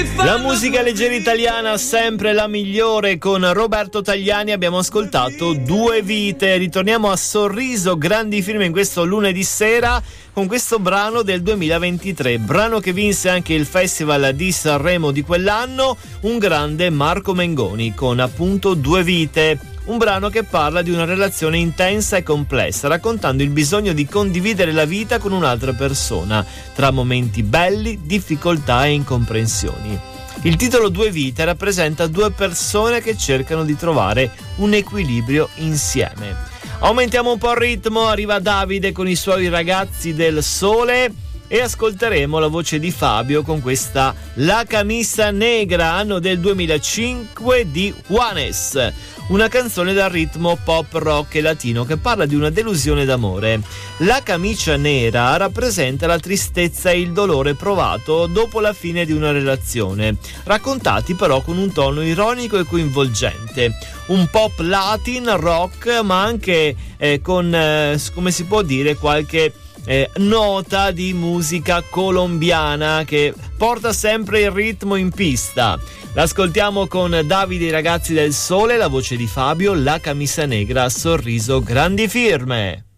La musica leggera italiana, sempre la migliore. Con Roberto Tagliani abbiamo ascoltato Due Vite. Ritorniamo a Sorriso, grandi film in questo lunedì sera con questo brano del 2023, brano che vinse anche il Festival di Sanremo di quell'anno, un grande Marco Mengoni con appunto Due Vite. Un brano che parla di una relazione intensa e complessa, raccontando il bisogno di condividere la vita con un'altra persona, tra momenti belli, difficoltà e incomprensioni. Il titolo Due Vite rappresenta due persone che cercano di trovare un equilibrio insieme. Aumentiamo un po' il ritmo, arriva Davide con i suoi Ragazzi del Sole e ascolteremo la voce di Fabio con questa La Camisa Negra, anno del 2005 di Juanes, una canzone dal ritmo pop rock e latino che parla di una delusione d'amore. La camicia nera rappresenta la tristezza e il dolore provato dopo la fine di una relazione, raccontati però con un tono ironico e coinvolgente. Un pop latin, rock, ma anche con, come si può dire, qualche nota di musica colombiana che porta sempre il ritmo in pista. L'ascoltiamo con Davide, i Ragazzi del Sole, la voce di Fabio, La Camisa Negra, Sorriso, grandi firme.